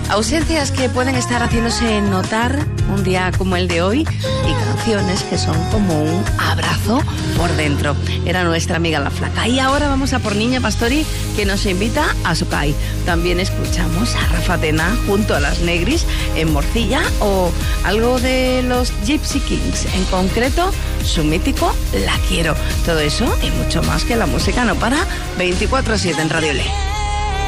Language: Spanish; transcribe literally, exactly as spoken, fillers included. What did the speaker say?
Ausencias que pueden estar haciéndose notar un día como el de hoy y canciones que son como un abrazo por dentro. Era nuestra amiga La Flaca. Y ahora vamos a por Niña Pastori, que nos invita a Socay. También escuchamos a Rafa Tena junto a las Negris en Morcilla, o algo de los Gypsy Kings, en concreto su mítico La Quiero. Todo eso y mucho más, que la música no para. veinticuatro siete en Radio Le.